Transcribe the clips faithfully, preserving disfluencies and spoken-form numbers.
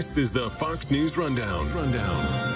This is the Fox News Rundown. Rundown.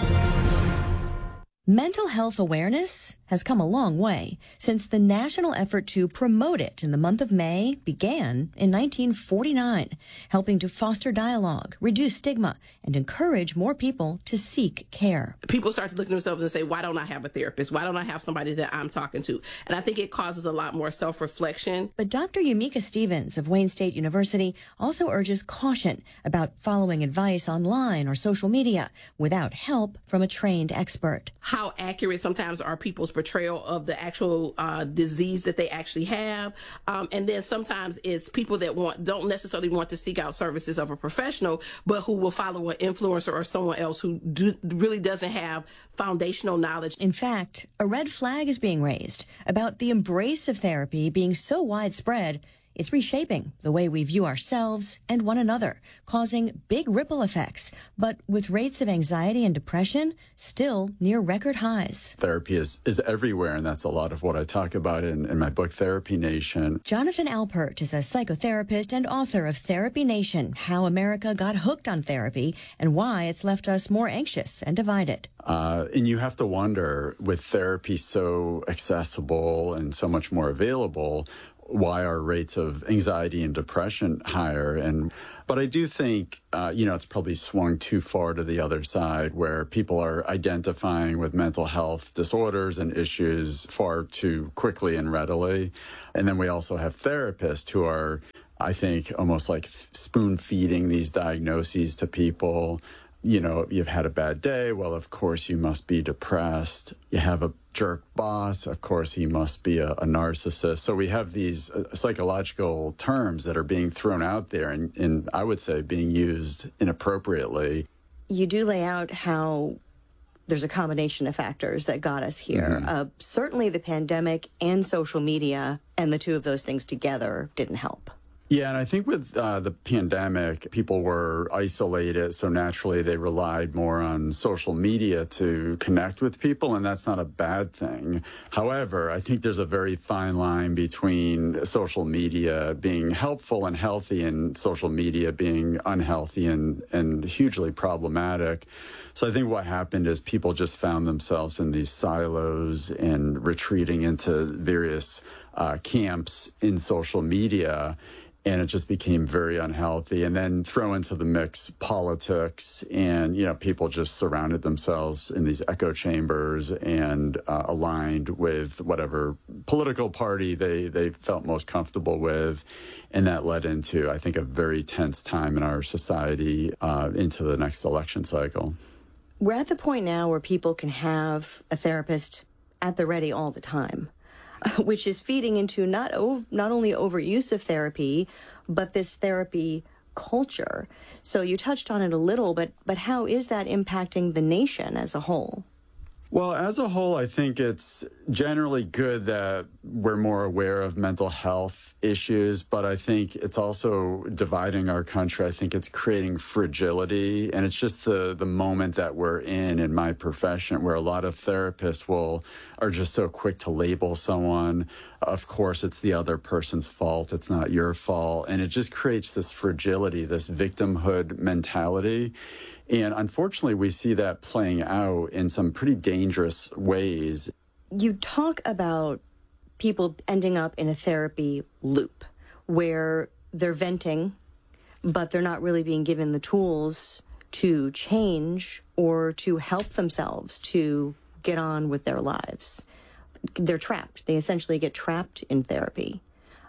Mental health awareness has come a long way since the national effort to promote it in the month of May began in nineteen forty-nine, helping to foster dialogue, reduce stigma, and encourage more people to seek care. People start to look at themselves and say, why don't I have a therapist? Why don't I have somebody that I'm talking to? And I think it causes a lot more self-reflection. But Doctor Yumika Stevens of Wayne State University also urges caution about following advice online or social media without help from a trained expert. How accurate sometimes are people's portrayal of the actual uh, disease that they actually have. Um, and then sometimes it's people that want don't necessarily want to seek out services of a professional, but who will follow an influencer or someone else who do, really doesn't have foundational knowledge. In fact, a red flag is being raised about the embrace of therapy being so widespread, it's reshaping the way we view ourselves and one another, causing big ripple effects, but with rates of anxiety and depression still near record highs. Therapy is, is everywhere, and that's a lot of what I talk about in, in my book, Therapy Nation. Jonathan Alpert is a psychotherapist and author of Therapy Nation, How America Got Hooked on Therapy and Why It's Left Us More Anxious and Divided. Uh, and you have to wonder, with therapy so accessible and so much more available, why are rates of anxiety and depression higher? And but I do think, uh, you know, it's probably swung too far to the other side where people are identifying with mental health disorders and issues far too quickly and readily. And then we also have therapists who are, I think, almost like spoon feeding these diagnoses to people. You know, you've had a bad day. Well, of course, you must be depressed. You have a jerk boss. Of course, he must be a, a narcissist. So we have these uh, psychological terms that are being thrown out there and, and I would say being used inappropriately. You do lay out how there's a combination of factors that got us here. Mm-hmm. Uh, certainly the pandemic and social media, and the two of those things together didn't help. Yeah, and I think with uh, the pandemic, people were isolated, so naturally they relied more on social media to connect with people, and that's not a bad thing. However, I think there's a very fine line between social media being helpful and healthy and social media being unhealthy and, and hugely problematic. So I think what happened is people just found themselves in these silos and retreating into various uh, camps in social media. And it just became very unhealthy. And then throw into the mix politics, and, you know, people just surrounded themselves in these echo chambers and uh, aligned with whatever political party they, they felt most comfortable with. And that led into, I think, a very tense time in our society uh, into the next election cycle. We're at the point now where people can have a therapist at the ready all the time, which is feeding into not o- not only overuse of therapy, but this therapy culture. So you touched on it a little, but but how is that impacting the nation as a whole? Well, as a whole, I think it's generally good that we're more aware of mental health issues, but I think it's also dividing our country. I think it's creating fragility, and it's just the, the moment that we're in in my profession where a lot of therapists will are just so quick to label someone. Of course, it's the other person's fault. It's not your fault. And it just creates this fragility, this victimhood mentality. And unfortunately, we see that playing out in some pretty dangerous ways. You talk about people ending up in a therapy loop where they're venting, but they're not really being given the tools to change or to help themselves to get on with their lives. They're trapped. They essentially get trapped in therapy.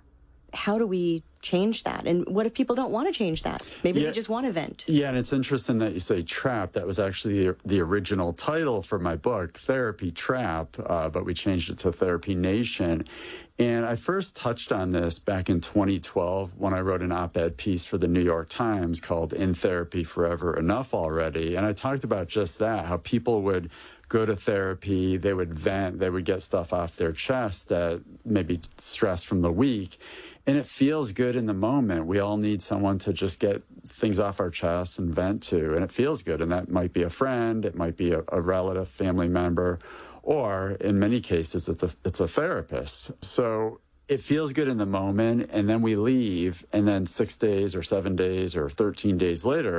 How do we change that? And what if people don't want to change that? Maybe yeah, they just want to vent. Yeah, and it's interesting that you say trap. That was actually the, the original title for my book, Therapy Trap, uh, but we changed it to Therapy Nation. And I first touched on this back in twenty twelve when I wrote an op-ed piece for the New York Times called In Therapy Forever, Enough Already. And I talked about just that, how people would go to therapy, they would vent, they would get stuff off their chest that maybe stress from the week. And it feels good in the moment. We all need someone to just get things off our chest and vent to, and it feels good. And that might be a friend, it might be a, a relative, family member, or in many cases, it's a, it's a therapist. So it feels good in the moment, and then we leave, and then six days or seven days or thirteen days later,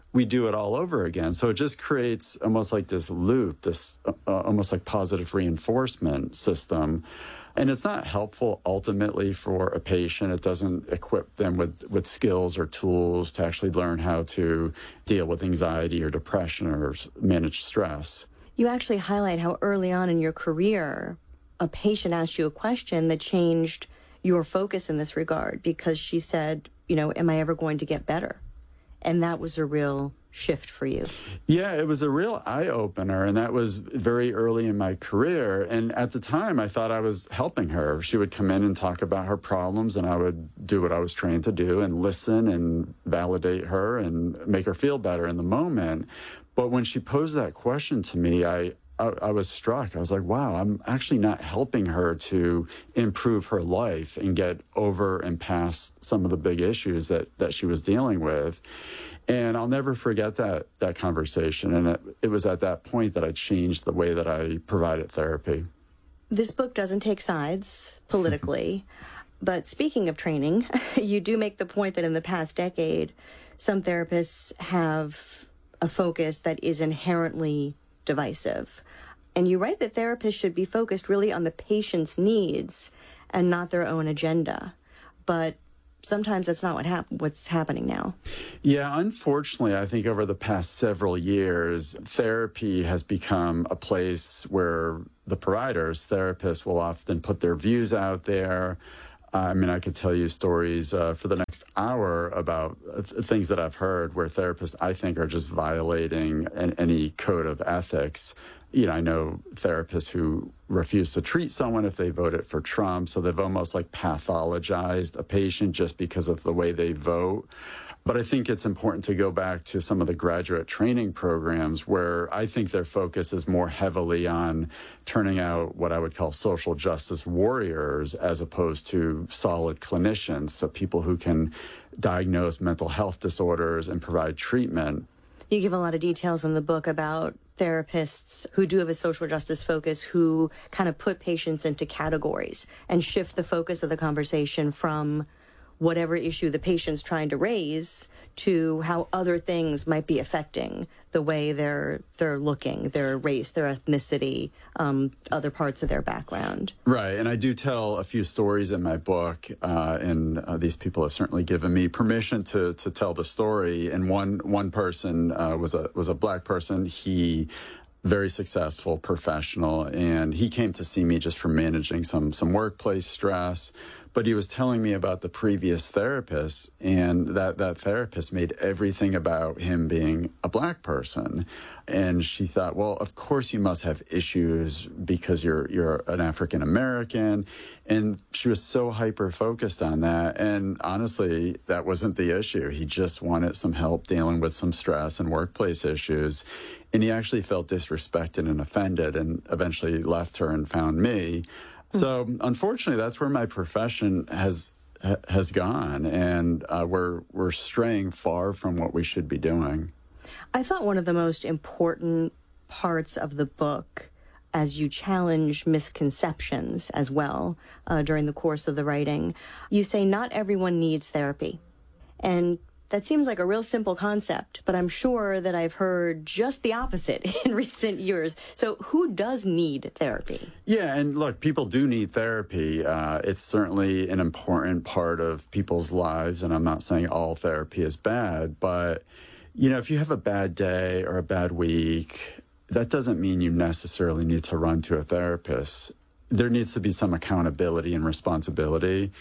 we do it all over again. So it just creates almost like this loop, this uh, almost like positive reinforcement system. And it's not helpful ultimately for a patient. It doesn't equip them with, with skills or tools to actually learn how to deal with anxiety or depression or manage stress. You actually highlight how early on in your career, a patient asked you a question that changed your focus in this regard, because she said, you know, am I ever going to get better? And that was a real shift for you. Yeah, it was a real eye-opener, and that was very early in my career. And at the time, I thought I was helping her. She would come in and talk about her problems, and I would do what I was trained to do and listen and validate her and make her feel better in the moment. But when she posed that question to me, I I, I was struck. I was like, wow, I'm actually not helping her to improve her life and get over and past some of the big issues that, that she was dealing with. And I'll never forget that that conversation. And it, it was at that point that I changed the way that I provided therapy. This book doesn't take sides politically. But speaking of training, you do make the point that in the past decade, some therapists have a focus that is inherently divisive. And you write that therapists should be focused really on the patient's needs and not their own agenda. But sometimes that's not what hap- what's happening now. Yeah, unfortunately, I think over the past several years, therapy has become a place where the providers, therapists, will often put their views out there. I mean, I could tell you stories uh, for the next hour about uh, things that I've heard where therapists, I think, are just violating an, any code of ethics. You know, I know therapists who refuse to treat someone if they voted for Trump, so they've almost like pathologized a patient just because of the way they vote. But I think it's important to go back to some of the graduate training programs where I think their focus is more heavily on turning out what I would call social justice warriors as opposed to solid clinicians, so people who can diagnose mental health disorders and provide treatment. You give a lot of details in the book about therapists who do have a social justice focus, who kind of put patients into categories and shift the focus of the conversation from whatever issue the patient's trying to raise to how other things might be affecting the way they're they're looking, their race, their ethnicity, um, other parts of their background. Right, and I do tell a few stories in my book, uh, and uh, these people have certainly given me permission to to tell the story. And one one person uh, was a was a black person. He very successful professional, and he came to see me just for managing some some workplace stress. But he was telling me about the previous therapist, and that that therapist made everything about him being a black person. And she thought, well, of course you must have issues because you're you're an African American. And she was so hyper focused on that. And honestly, that wasn't the issue. He just wanted some help dealing with some stress and workplace issues. And he actually felt disrespected and offended, and eventually left her and found me. So unfortunately, that's where my profession has has gone, and uh, we're we're straying far from what we should be doing. I thought one of the most important parts of the book, as you challenge misconceptions as well uh, during the course of the writing, you say not everyone needs therapy. And that seems like a real simple concept, but I'm sure that I've heard just the opposite in recent years. So who does need therapy? Yeah, and look, people do need therapy. Uh, it's certainly an important part of people's lives, and I'm not saying all therapy is bad, but, you know, if you have a bad day or a bad week, that doesn't mean you necessarily need to run to a therapist. There needs to be some accountability and responsibility.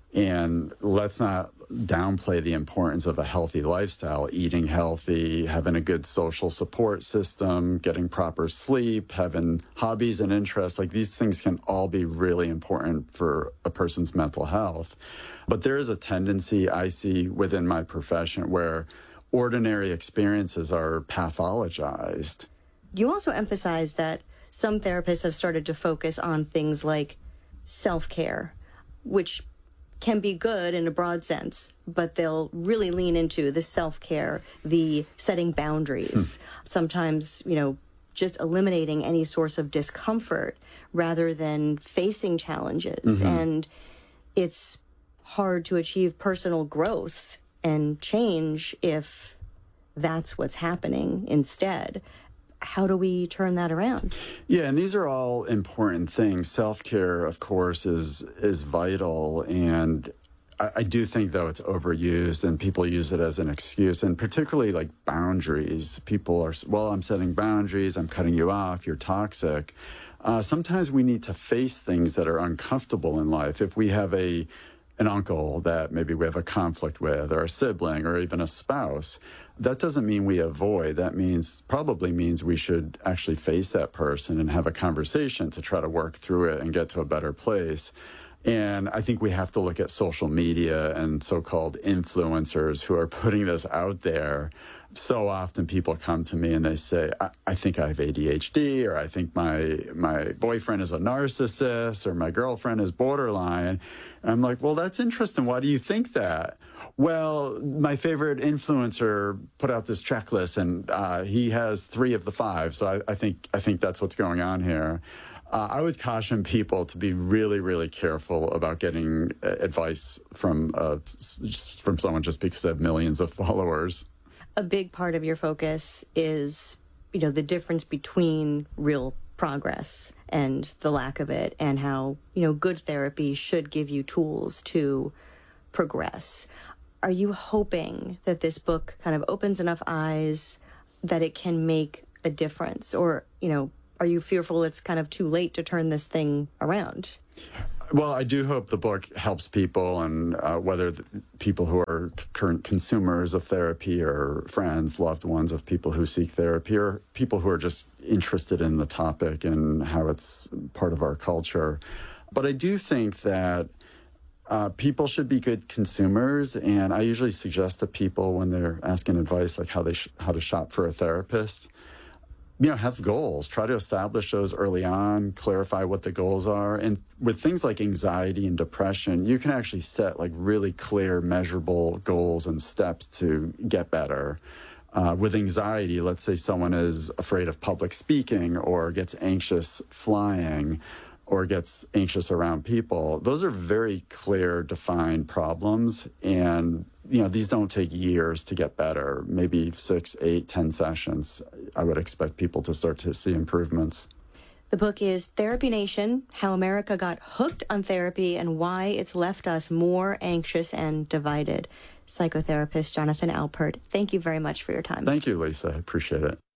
And let's not downplay the importance of a healthy lifestyle, eating healthy, having a good social support system, getting proper sleep, having hobbies and interests. Like, these things can all be really important for a person's mental health. But there is a tendency I see within my profession where ordinary experiences are pathologized. You also emphasize that some therapists have started to focus on things like self-care, which can be good in a broad sense, but they'll really lean into the self-care, the setting boundaries, hmm. sometimes, you know, just eliminating any source of discomfort rather than facing challenges. Mm-hmm. And it's hard to achieve personal growth and change if that's what's happening instead. How do we turn that around? Yeah, and these are all important things. Self-care, of course, is is vital, and I, I do think, though, it's overused, and people use it as an excuse, and particularly like boundaries. People are, well, I'm setting boundaries, I'm cutting you off, you're toxic. Uh, sometimes we need to face things that are uncomfortable in life. If we have a an uncle that maybe we have a conflict with, or a sibling, or even a spouse, that doesn't mean we avoid. That means, probably means we should actually face that person and have a conversation to try to work through it and get to a better place. And I think we have to look at social media and so-called influencers who are putting this out there. So often people come to me and they say, I, I think I have A D H D, or I think my my boyfriend is a narcissist, or my girlfriend is borderline. And I'm like, well, that's interesting. Why do you think that? Well, my favorite influencer put out this checklist, and uh, he has three of the five. So I, I think I think that's what's going on here. Uh, I would caution people to be really, really careful about getting uh, advice from uh, from someone just because they have millions of followers. A big part of your focus is, you know, the difference between real progress and the lack of it, and how, you know, good therapy should give you tools to progress. Are you hoping that this book kind of opens enough eyes that it can make a difference? Or, you know, are you fearful it's kind of too late to turn this thing around? Well, I do hope the book helps people, and uh, whether the people who are c- current consumers of therapy, or friends, loved ones of people who seek therapy, or people who are just interested in the topic and how it's part of our culture. But I do think that uh, people should be good consumers, and I usually suggest to people when they're asking advice, like how they sh- how to shop for a therapist, you know, have goals. Try to establish those early on, clarify what the goals are. And with things like anxiety and depression, you can actually set like really clear, measurable goals and steps to get better. Uh, with anxiety, let's say someone is afraid of public speaking, or gets anxious flying, or gets anxious around people. Those are very clear, defined problems. And, you know, these don't take years to get better. Maybe six, eight, ten sessions. I would expect people to start to see improvements. The book is Therapy Nation: How America Got Hooked on Therapy and Why It's Left Us More Anxious and Divided. Psychotherapist Jonathan Alpert, thank you very much for your time. Thank you, Lisa. I appreciate it.